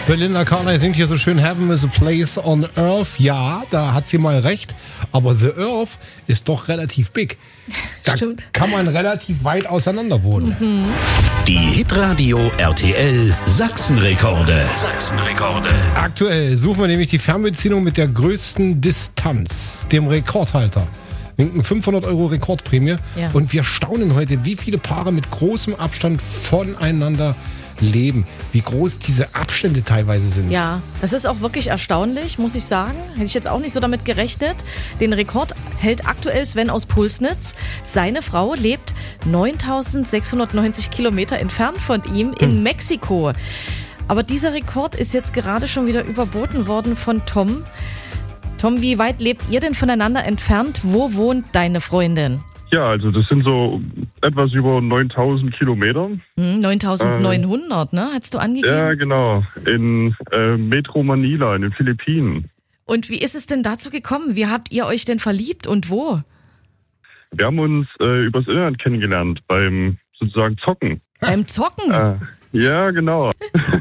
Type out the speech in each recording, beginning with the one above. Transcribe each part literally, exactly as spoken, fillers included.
Belinda Carlisle singt hier so schön Heaven is a place on earth. Ja, da hat sie mal recht. Aber the earth ist doch relativ big. Da Stimmt. kann man relativ weit auseinander wohnen. Mhm. Die Hitradio R T L Sachsenrekorde. Sachsenrekorde. Aktuell suchen wir nämlich die Fernbedienung mit der größten Distanz, dem Rekordhalter. Winken fünfhundert Euro Rekordprämie. Ja. Und wir staunen heute, wie viele Paare mit großem Abstand voneinander leben. Wie groß diese Abstände teilweise sind. Ja, das ist auch wirklich erstaunlich, muss ich sagen. Hätte ich jetzt auch nicht so damit gerechnet. Den Rekord hält aktuell Sven aus Pulsnitz. Seine Frau lebt neuntausendsechshundertneunzig Kilometer entfernt von ihm in hm. Mexiko. Aber dieser Rekord ist jetzt gerade schon wieder überboten worden von Tom. Tom, wie weit lebt ihr denn voneinander entfernt? Wo wohnt deine Freundin? Ja, also das sind so etwas über neuntausend Kilometer. Hm, neuntausendneunhundert, äh, ne? Hast du angegeben? Ja, genau. In äh, Metro Manila, in den Philippinen. Und wie ist es denn dazu gekommen? Wie habt ihr euch denn verliebt und wo? Wir haben uns äh, übers Internet kennengelernt, beim sozusagen Zocken. Beim Zocken? Äh, ja, genau.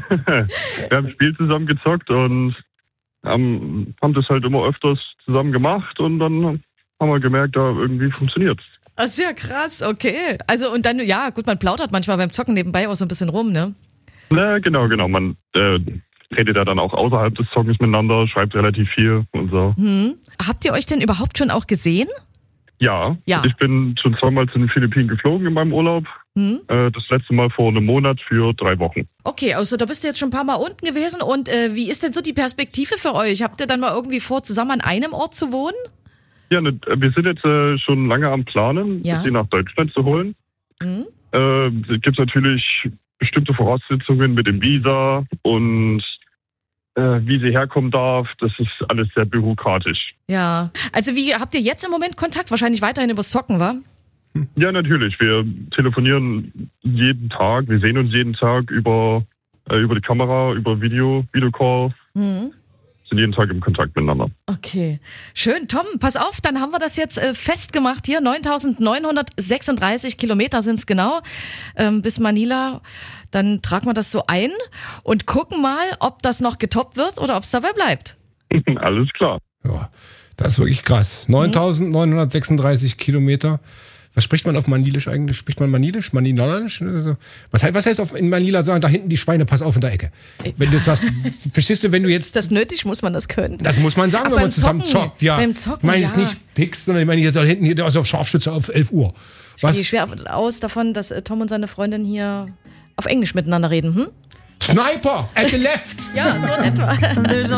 Wir haben ein Spiel zusammen gezockt und haben, haben das halt immer öfters zusammen gemacht und dann haben wir gemerkt, da irgendwie funktioniert's. Ach, sehr krass, okay. Also und dann, ja gut, man plaudert manchmal beim Zocken nebenbei auch so ein bisschen rum, ne? Na, genau, genau. Man äh, redet ja dann auch außerhalb des Zockens miteinander, schreibt relativ viel und so. Hm. Habt ihr euch denn überhaupt schon auch gesehen? Ja, Ja. Ich bin schon zweimal zu den Philippinen geflogen in meinem Urlaub. Hm. Äh, das letzte Mal vor einem Monat für drei Wochen. Okay, also da bist du jetzt schon ein paar Mal unten gewesen und äh, wie ist denn so die Perspektive für euch? Habt ihr dann mal irgendwie vor, zusammen an einem Ort zu wohnen? Ja, ne, wir sind jetzt äh, schon lange am Planen, Ja. sie nach Deutschland zu holen. Hm? Äh, es gibt natürlich bestimmte Voraussetzungen mit dem Visa und äh, wie sie herkommen darf. Das ist alles sehr bürokratisch. Ja, also wie habt ihr jetzt im Moment Kontakt? Wahrscheinlich weiterhin übers Zocken, wa? Ja, natürlich. Wir telefonieren jeden Tag. Wir sehen uns jeden Tag über, äh, über die Kamera, über Video, Videocall. Hm. Sind jeden Tag im Kontakt miteinander. Okay, schön. Tom, pass auf, dann haben wir das jetzt äh, festgemacht hier. neuntausendneunhundertsechsunddreißig Kilometer sind es genau ähm, bis Manila. Dann tragen wir das so ein und gucken mal, ob das noch getoppt wird oder ob es dabei bleibt. Alles klar. Ja, das ist wirklich krass. neuntausendneunhundertsechsunddreißig Kilometer. Was spricht man auf Manilisch eigentlich? Spricht man Manilisch? Manilanisch? Was heißt, was heißt auf, in Manila sagen, da hinten die Schweine, pass auf in der Ecke? Wenn du sagst, verstehst du, wenn du jetzt... Das nötig muss man das können. Das muss man sagen, Aber wenn man beim zusammen Zocken, zockt. Ja. beim Zocken, ich meine jetzt ja. nicht Pix, sondern ich meine jetzt da hinten hier, der ist auf Scharfschütze auf elf Uhr. Ich Was? gehe schwer aus davon, dass äh, Tom und seine Freundin hier auf Englisch miteinander reden. Hm? Sniper at the left! Ja, so in etwa.